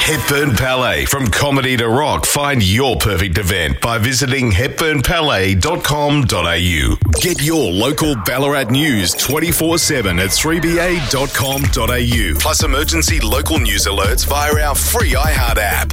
Hepburn Palais. From comedy to rock, find your perfect event by visiting hepburnpalais.com.au. Get your local Ballarat news 24/7 at 3ba.com.au. Plus emergency local news alerts via our free iHeart app.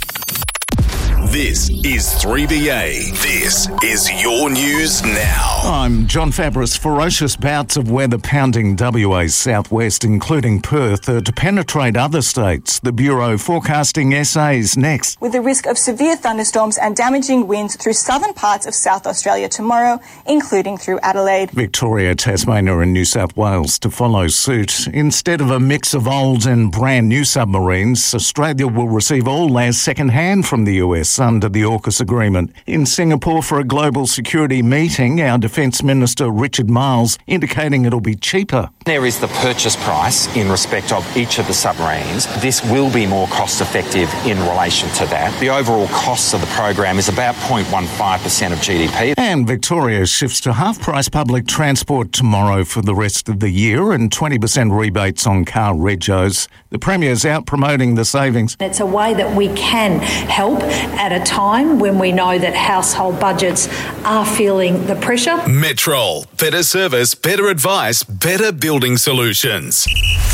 This is 3BA. This is your news now. I'm John Fabris. Ferocious bouts of weather pounding WA's southwest, including Perth, to penetrate other states. The Bureau forecasting essays next. With the risk of severe thunderstorms and damaging winds through southern parts of South Australia tomorrow, including through Adelaide. Victoria, Tasmania and New South Wales to follow suit. Instead of a mix of old and brand new submarines, Australia will receive all theirs second-hand from the US under the AUKUS agreement. In Singapore for a global security meeting, our Defence Minister Richard Marles indicating it'll be cheaper. There is the purchase price in respect of each of the submarines. This will be more cost effective in relation to that. The overall cost of the program is about 0.15% of GDP. And Victoria shifts to half-price public transport tomorrow for the rest of the year and 20% rebates on car regos. The Premier's out promoting the savings. It's a way that we can help at a time when we know that household budgets are feeling the pressure. Metrol. Better service, better advice, better building solutions.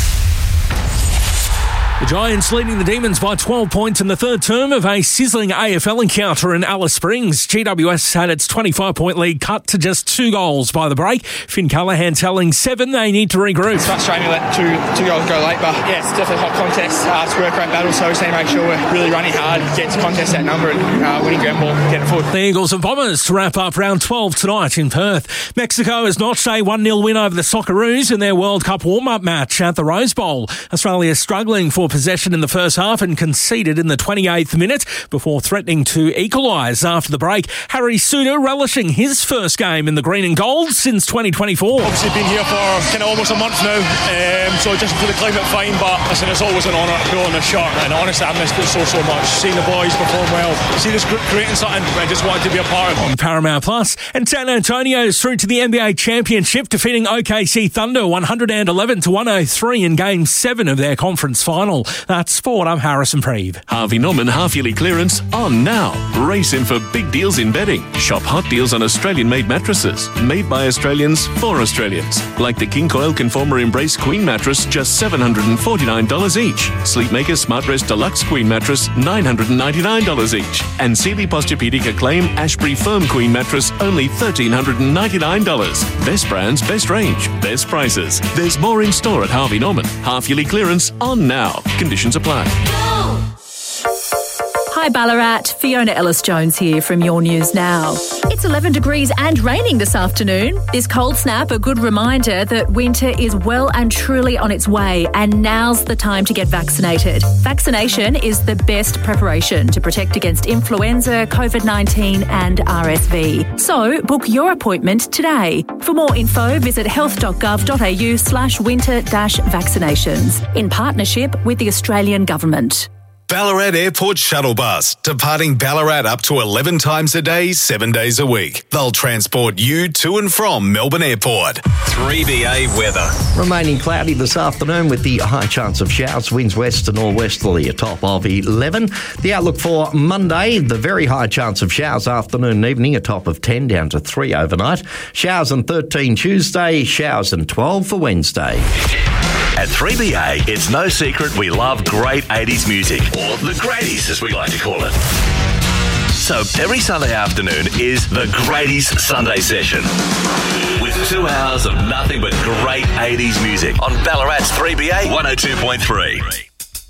The Giants leading the Demons by 12 points in the third term of a sizzling AFL encounter in Alice Springs. GWS had its 25-point lead cut to just 2 goals by the break. Finn Callaghan telling Seven they need to regroup. It's frustrating to let two goals go late, but yeah, it's definitely a hot contest. It's a work rate battle, so we just need to make sure we're really running hard, get to contest that number and winning ground ball, get it forward. The Eagles and Bombers to wrap up round 12 tonight in Perth. Mexico has notched a 1-0 win over the Socceroos in their World Cup warm-up match at the Rose Bowl. Australia struggling for possession in the first half and conceded in the 28th minute before threatening to equalise after the break. Harry Suter relishing his first game in the green and gold since 2024. Obviously been here for kind of almost a month now, so just for the climate fine, but listen, it's always an honour to go on the shirt, and honestly I missed it so much. Seeing the boys perform well, see this group creating something I just wanted to be a part of. On Paramount Plus, and San Antonio is through to the NBA Championship, defeating OKC Thunder 111-103 in Game 7 of their conference final. That's sport. I'm Harrison Preeve. Harvey Norman half-yearly clearance on now. Race in for big deals in bedding. Shop hot deals on Australian-made mattresses. Made by Australians for Australians. Like the King Coil Conformer Embrace Queen mattress, just $749 each. Sleepmaker Smartrest Deluxe Queen mattress, $999 each. And Sealy Posturepedic Acclaim Ashbury Firm Queen mattress, only $1,399. Best brands, best range, best prices. There's more in store at Harvey Norman. Half-yearly clearance on now. Conditions apply. Hi Ballarat, Fiona Ellis-Jones here from Your News Now. It's 11 degrees and raining this afternoon. This cold snap a good reminder that winter is well and truly on its way, and now's the time to get vaccinated. Vaccination is the best preparation to protect against influenza, COVID-19 and RSV. So book your appointment today. For more info, visit health.gov.au/winter-vaccinations in partnership with the Australian Government. Ballarat Airport Shuttle Bus, departing Ballarat up to 11 times a day, 7 days a week. They'll transport you to and from Melbourne Airport. 3BA weather. Remaining cloudy this afternoon with the high chance of showers, winds west to northwesterly, a top of 11. The outlook for Monday, the very high chance of showers afternoon and evening, a top of 10 down to 3 overnight. Showers on 13 Tuesday, showers on 12 for Wednesday. At 3BA, it's no secret we love great 80s music, or the greaties as we like to call it. So every Sunday afternoon is the Greaties Sunday Session, with 2 hours of nothing but great 80s music on Ballarat's 3BA 102.3.